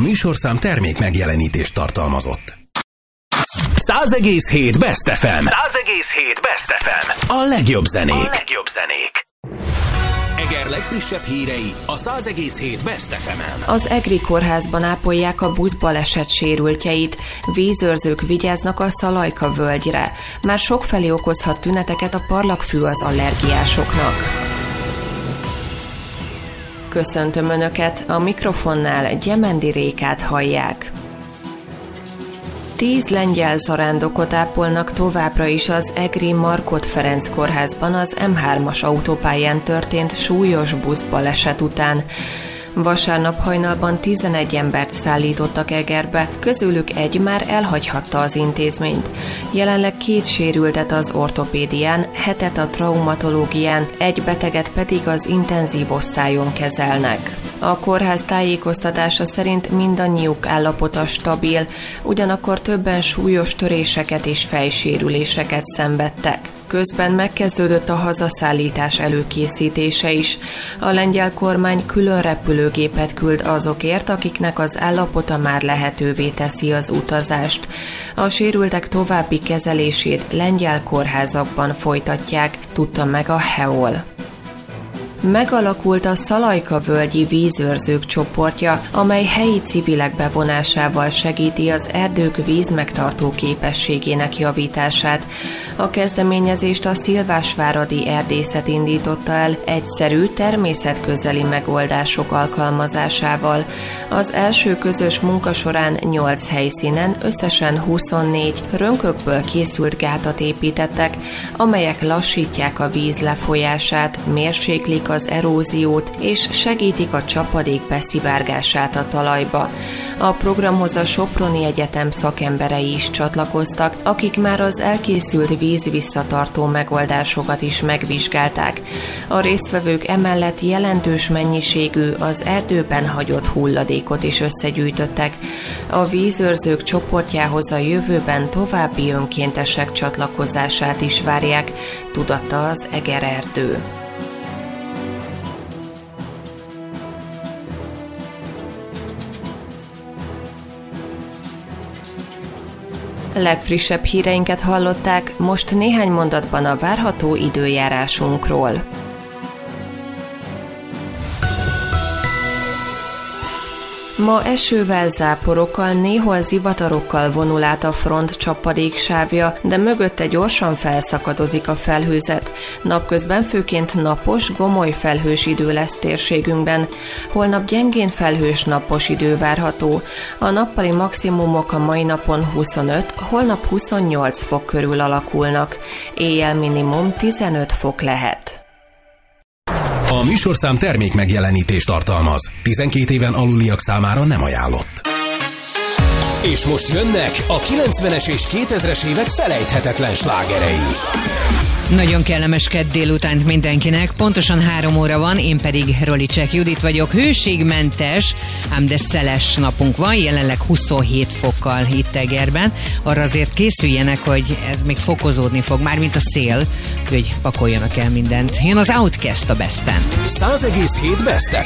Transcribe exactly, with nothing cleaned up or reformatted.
műsorszám termék megjelenítést tartalmazott. száz egész hét Best ef em. száz egész hét Best ef em. A legjobb zenék. A legjobb zenék. Eger legfrissebb hírei a száz egész hét Best ef emen. Az Egri kórházban ápolják a buszbaleset sérültjeit. Vízőrzők vigyáznak a Szalajka völgyre. Már sokfelé okozhat tüneteket a parlagfű az allergiásoknak. Köszöntöm Önöket, a mikrofonnál Gyemendi Rékát hallják. Tíz lengyel zarándokot ápolnak továbbra is az Egri Markhot Ferenc kórházban az em hármas autópályán történt súlyos buszbaleset után. Vasárnap hajnalban tizenegy embert szállítottak Egerbe, közülük egy már elhagyhatta az intézményt. Jelenleg két sérültet az ortopédián, hetet a traumatológián, egy beteget pedig az intenzív osztályon kezelnek. A kórház tájékoztatása szerint mindannyiuk állapota stabil, ugyanakkor többen súlyos töréseket és fejsérüléseket szenvedtek. Közben megkezdődött a hazaszállítás előkészítése is. A lengyel kormány külön repülőgépet küld azokért, akiknek az állapota már lehetővé teszi az utazást. A sérültek további kezelését lengyel kórházakban folytatják, tudta meg a há e o el. Megalakult a Szalajka völgyi vízőrzők csoportja, amely helyi civilek bevonásával segíti az erdők vízmegtartó képességének javítását. A kezdeményezést a Szilvásváradi Erdészet indította el egyszerű, természetközeli megoldások alkalmazásával. Az első közös munka során nyolc helyszínen összesen huszonnégy rönkökből készült gátat építettek, amelyek lassítják a víz lefolyását, mérséklik az eróziót és segítik a csapadék beszivárgását a talajba. A programhoz a Soproni Egyetem szakemberei is csatlakoztak, akik már az elkészült vízvisszatartó megoldásokat is megvizsgálták. A résztvevők emellett jelentős mennyiségű az erdőben hagyott hulladékot is összegyűjtöttek. A vízőrzők csoportjához a jövőben további önkéntesek csatlakozását is várják, tudatta az Eger Erdő. Legfrissebb híreinket hallották, most néhány mondatban a várható időjárásunkról. Ma esővel, záporokkal, néhol zivatarokkal vonul át a front csapadéksávja, de mögötte gyorsan felszakadozik a felhőzet. Napközben főként napos, gomoly felhős idő lesz térségünkben. Holnap gyengén felhős napos idő várható. A nappali maximumok a mai napon huszonöt, holnap huszonnyolc fok körül alakulnak. Éjjel minimum tizenöt fok lehet. A műsorszám termék megjelenítést tartalmaz. tizenkét éven aluliak számára nem ajánlott. És most jönnek a kilencvenes és kétezres évek felejthetetlen slágerei. Nagyon kellemes kedd délutánt mindenkinek, pontosan három óra van, én pedig Rolicek Judit vagyok. Hőségmentes, ám de szeles napunk van, jelenleg huszonhét fokkal itt Egerben. Arra azért készüljenek, hogy ez még fokozódni fog, mármint a szél, úgyhogy pakoljanak el mindent. Jön az Outcast a Besten. száz egész hét Best